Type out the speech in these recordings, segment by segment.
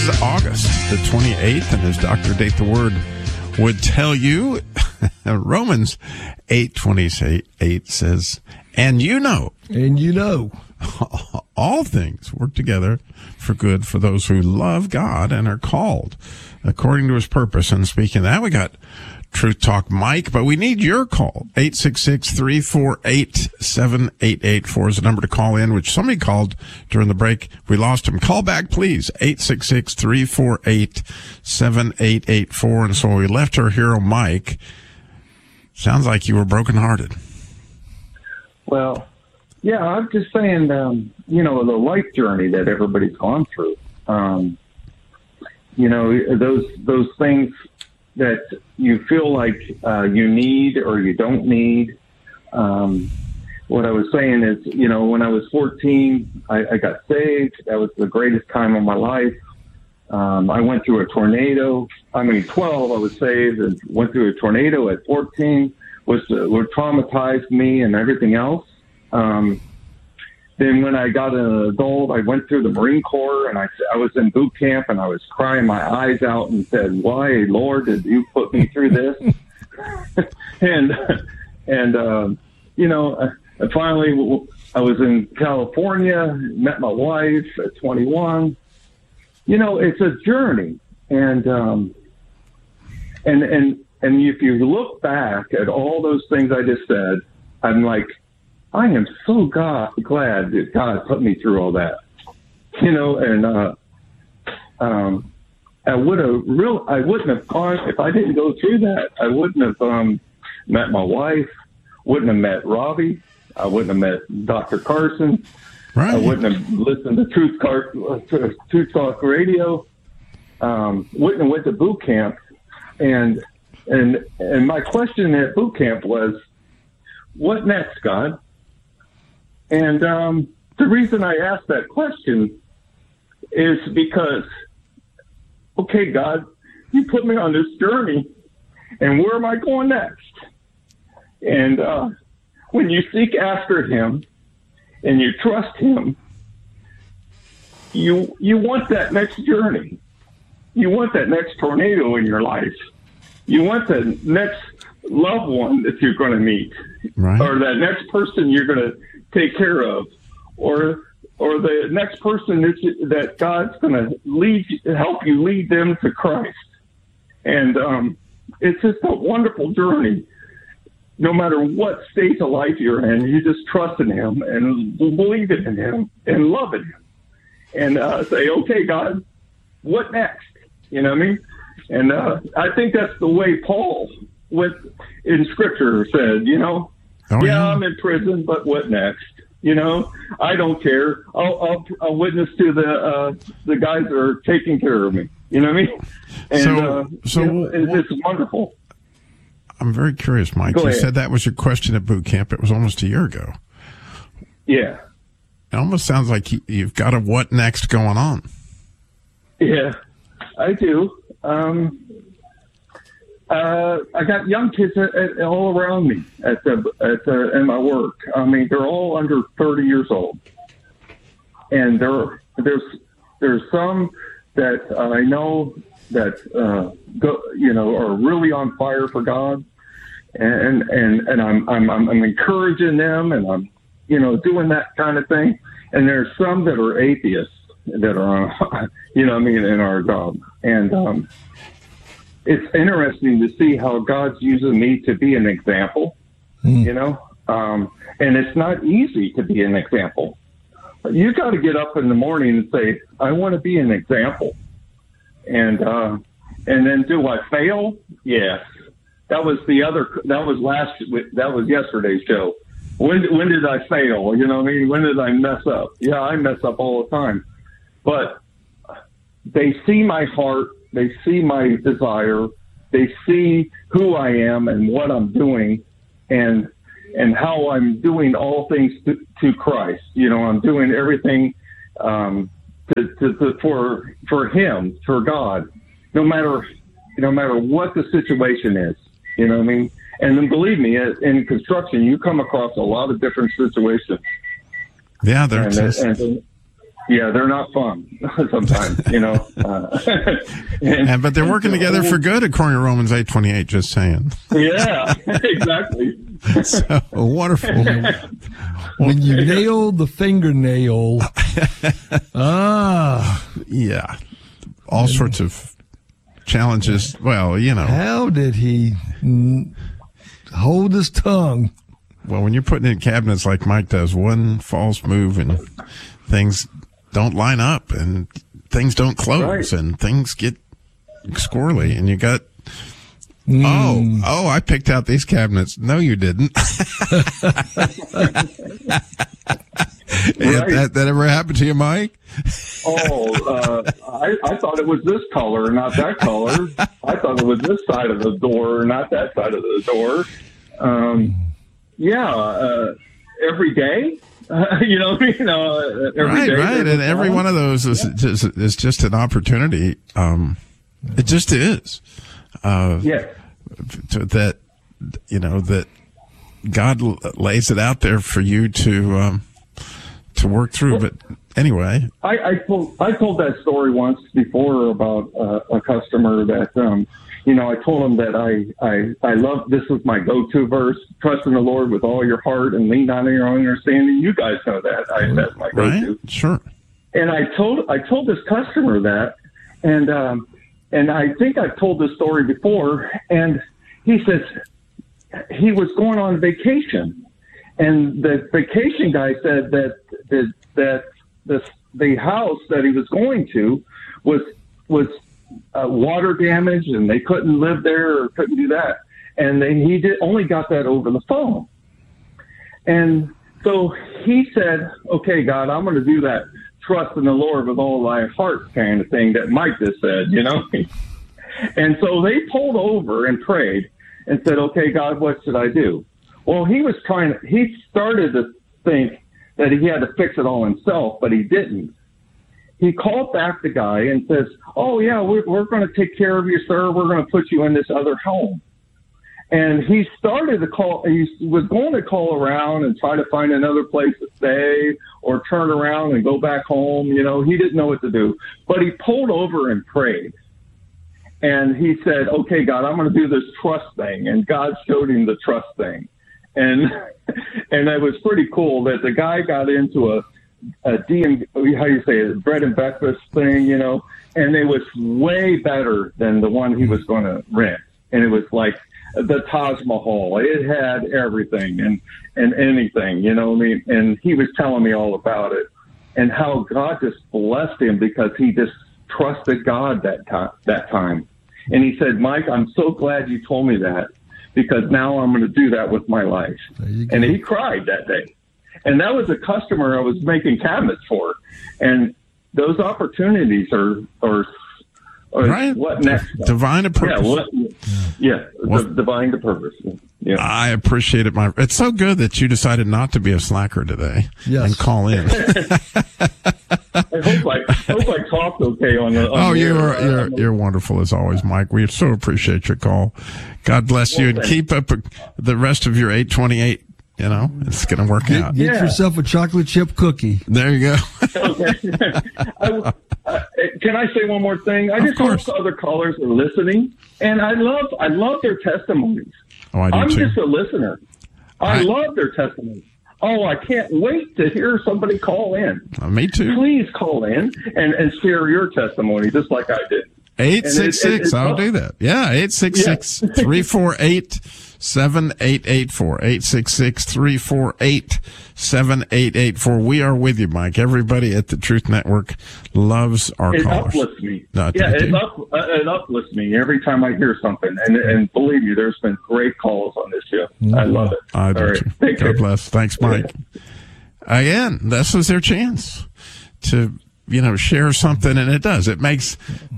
is August the 28th, and as Dr. Date the Word would tell you, Romans 8:28 says, And you know, all things work together for good for those who love God and are called according to his purpose. And speaking of that, we got Truth Talk Mike, but we need your call. 866-348-7884 is the number to call in, which somebody called during the break. We lost him. Call back, please. 866-348-7884. And so we left our hero, Mike. Sounds like you were brokenhearted. Well, yeah, I'm just saying, the life journey that everybody's gone through. Those things that you feel like you need or you don't need. What I was saying is, when I was 14, I got saved. That was the greatest time of my life. I went through a tornado. 12, I was saved and went through a tornado at 14, which traumatized me and everything else. Then when I got an adult, I went through the Marine Corps, and I was in boot camp, and I was crying my eyes out and said, "Why, Lord, did you put me through this?" and finally, I was in California, met my wife at 21. It's a journey, and if you look back at all those things I just said, I'm like, I am so glad that God put me through all that, I wouldn't have gone, if I didn't go through that, I wouldn't have met my wife, wouldn't have met Robbie, I wouldn't have met Dr. Carson, right. I wouldn't have listened to Truth Talk Radio, wouldn't have went to boot camp, and my question at boot camp was, what next, God? And the reason I asked that question is because, okay, God, you put me on this journey, and where am I going next? And when you seek after him and you trust him, you want that next journey. You want that next tornado in your life. You want the next loved one that you're going to meet, right. Or that next person you're going to take care of, or the next person that God's going to help you lead them to Christ. And it's just a wonderful journey. No matter what stage of life you're in, you just trust in him and believe in him and love him. And say, okay, God, what next? You know what I mean? And I think that's the way Paul in Scripture said, I'm in prison, but what next? I don't care. I'll witness to the guys that are taking care of me. You know what I mean? And it's wonderful. I'm very curious, Mike. You said that was your question at boot camp. It was almost a year ago. Yeah. It almost sounds like you've got a what next going on. Yeah, I do. I got young kids all around me in my work. They're all under 30 years old, and there's some that I know that are really on fire for God, and I'm encouraging them, and I'm doing that kind of thing. And there's some that are atheists that are on, in our job, and it's interesting to see how God's using me to be an example, and it's not easy to be an example. You got to get up in the morning and say, I want to be an example. And then do I fail? Yes. That was yesterday's show. When did I fail? When did I mess up? Yeah, I mess up all the time. But they see my heart. They see my desire. They see who I am and what I'm doing, and how I'm doing all things to Christ. I'm doing everything for Him, for God, no matter what the situation is. You know what I mean? And then believe me, in construction, you come across a lot of different situations. Yeah, Yeah, they're not fun sometimes, but they're working together for good, according to Romans 8:28. Just saying. Yeah, exactly. So wonderful. When you nail the fingernail, yeah, all sorts of challenges. Well, how did he hold his tongue? Well, when you're putting in cabinets like Mike does, one false move and things don't line up and things don't close and things get squirrely and you got, I picked out these cabinets. No, you didn't. That ever happened to you, Mike? I thought it was this color, not that color. I thought it was this side of the door, not that side of the door. Every day. Every day. Right. And every one of those is just an opportunity. It just is. Yes. That God lays it out there for you to work through. But anyway, I told that story once before about a customer that I told him that I love, this was my go-to verse, trust in the Lord with all your heart and lean not on your own understanding. You guys know that. That's my go-to. Right? Sure. And I told this customer that, and I think I've told this story before, and he says he was going on vacation, and the vacation guy said that the house that he was going to was water damage, and they couldn't live there or couldn't do that, and he only got that over the phone. And so he said, "Okay, God, I'm going to do that. Trust in the Lord with all thy heart," kind of thing that Mike just said, And so they pulled over and prayed and said, "Okay, God, what should I do?" Well, he started to think that he had to fix it all himself, but he didn't. He called back the guy and says, "Oh yeah, we're going to take care of you, sir. We're going to put you in this other home." And he started to call. He was going to call around and try to find another place to stay or turn around and go back home. He didn't know what to do, but he pulled over and prayed. And he said, "Okay, God, I'm going to do this trust thing." And God showed him the trust thing. And it was pretty cool that the guy got into a bread and breakfast thing, and it was way better than the one he was going to rent. And it was like the Taj Mahal. It had everything and anything, and he was telling me all about it and how God just blessed him because he just trusted God that time. And he said, "Mike, I'm so glad you told me that because now I'm going to do that with my life." And he cried that day. And that was a customer I was making cabinets for. And those opportunities are right. What next? Divine to purpose. Divine to purpose. Yeah. I appreciate it. It's so good that you decided not to be a slacker today and call in. I hope I talked okay on the. You're wonderful as always, Mike. We so appreciate your call. God bless you and keep up the rest of your 828. It's going to work out. Get yourself a chocolate chip cookie. There you go. Okay. Can I say one more thing? I just hope other callers are listening, and I love their testimonies. Oh, I do I'm too. just a listener. I love their testimonies. Oh, I can't wait to hear somebody call in. Me too. Please call in and share your testimony, just like I did. 866. I'll do that. Yeah, 866-348-7884. 866-348-7884. We are with you, Mike. Everybody at the Truth Network loves our callers. It uplifts me. It uplifts me every time I hear something. And believe me, there's been great calls on this show. I love it. I do too. God bless. Thanks, Mike. Again, this was their chance to, share something, and it does. It makes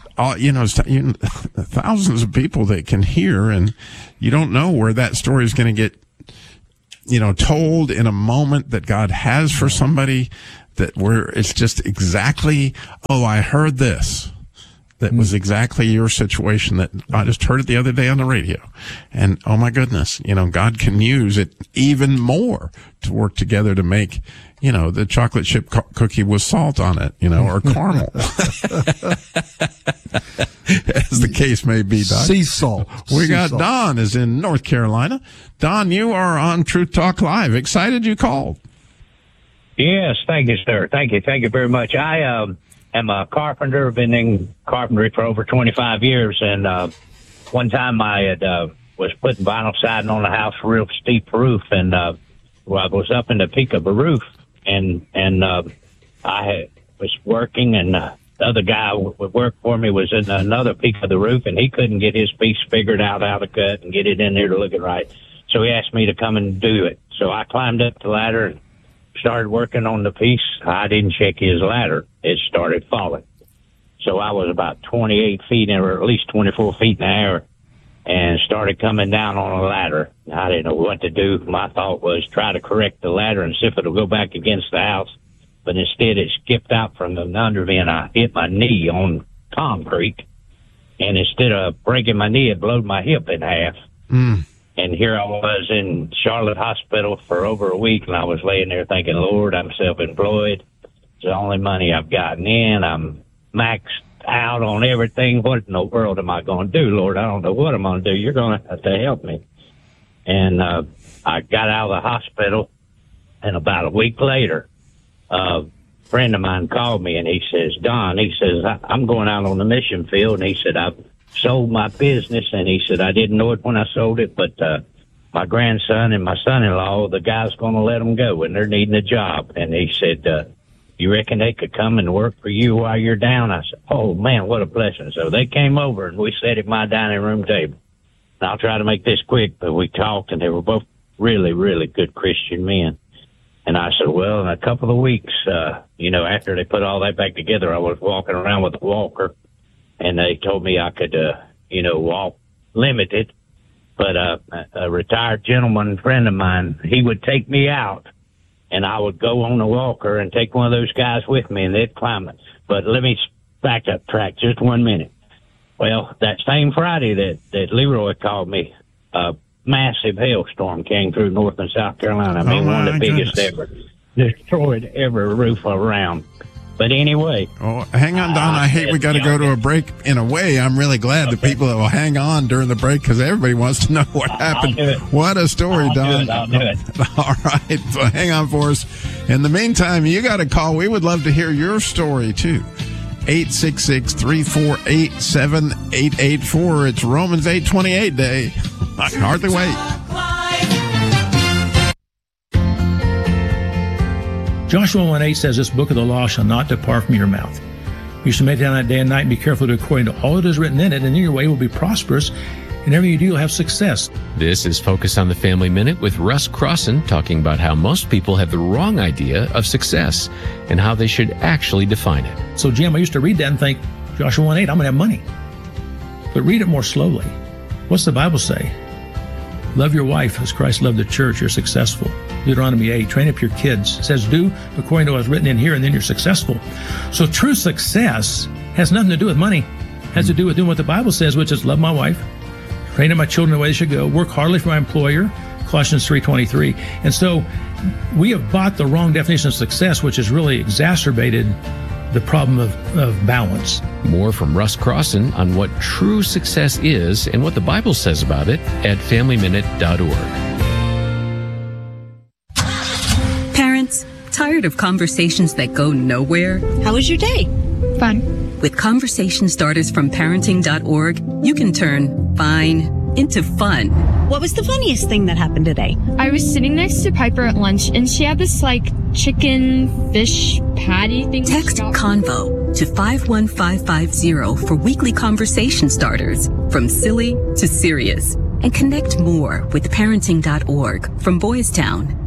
thousands of people that can hear, and you don't know where that story is going to get, told in a moment that God has for somebody, that where it's just exactly, I heard this. that was exactly your situation that I just heard it the other day on the radio. And oh my goodness, God can use it even more to work together to make, the chocolate chip cookie with salt on it, or caramel. As the case may be, Doc. Sea salt. We got Don is in North Carolina. Don, you are on Truth Talk Live. Excited you called. Yes, thank you, sir. Thank you very much. I am a carpenter. I've been in carpentry for over 25 years, and one time I had was putting vinyl siding on a house, real steep roof, and I was up in the peak of a roof, and I was working, and the other guy who would work for me was in another peak of the roof, and he couldn't get his piece figured out how to cut and get it in there to look it right. So he asked me to come and do it. So I climbed up the ladder and started working on the piece. I didn't check his ladder. It started falling. So I was about 28 feet, or at least 24 feet in the air, and started coming down on a ladder. I didn't know what to do. My thought was try to correct the ladder and see if it'll go back against the house. But instead, it skipped out from under me, and I hit my knee on concrete. And instead of breaking my knee, it blowed my hip in half. And here I was in Charlotte Hospital for over a week, and I was laying there thinking, Lord, I'm self-employed. It's the only money I've gotten in. I'm maxed out on everything. What in the world am I going to do, Lord? I don't know what I'm going to do. You're going to have to help me. And I got out of the hospital, and about a week later, a friend of mine called me, and he says, Don, he says, I'm going out on the mission field, and he said, I've sold my business, and he said, I didn't know it when I sold it, but my grandson and my son-in-law, the guy's going to let them go, and they're needing a job. And he said, you reckon they could come and work for you while you're down? I said, oh, man, what a blessing. So they came over, and we sat at my dining room table. And I'll try to make this quick, but we talked, and they were both really, really good Christian men. And I said, well, in a couple of weeks, after they put all that back together, I was walking around with a walker. And they told me I could, walk limited. But a retired gentleman friend of mine, he would take me out, and I would go on the walker and take one of those guys with me, and they'd climb it. But let me back up track just 1 minute. Well, that same Friday that Leroy called me, a massive hailstorm came through North and South Carolina. I mean, one of the biggest ever. Destroyed every roof around. But anyway. Oh, hang on, Don. I hate we got to go to a break. In a way, I'm really glad that people will hang on during the break because everybody wants to know what happened. What a story, Don. I'll do it. All right. So hang on for us. In the meantime, you got a call. We would love to hear your story, too. 866-348-7884. It's Romans 8:28 day. I can hardly wait. Joshua 1:8 says, this book of the law shall not depart from your mouth. You shall meditate on it day and night and be careful to do according to all that is written in it, and then your way will be prosperous. And whatever you do, you'll have success. This is Focus on the Family Minute with Russ Crossan, talking about how most people have the wrong idea of success and how they should actually define it. So, Jim, I used to read that and think, Joshua 1:8, I'm going to have money. But read it more slowly. What's the Bible say? Love your wife as Christ loved the church. You're successful. Deuteronomy 8, train up your kids. It says, do according to what's written in here, and then you're successful. So true success has nothing to do with money. It has to do with doing what the Bible says, which is love my wife, train up my children the way they should go, work hardly for my employer, Colossians 3:23. And so we have bought the wrong definition of success, which has really exacerbated the problem of balance. More from Russ Crossan on what true success is and what the Bible says about it at FamilyMinute.org. Parents, tired of conversations that go nowhere? How was your day? Fun. With conversation starters from parenting.org, you can turn fine into fun. What was the funniest thing that happened today? I was sitting next to Piper at lunch, and she had this, chicken fish patty thing. Text Convo to 51550 for weekly conversation starters, from silly to serious. And connect more with parenting.org from Boys Town.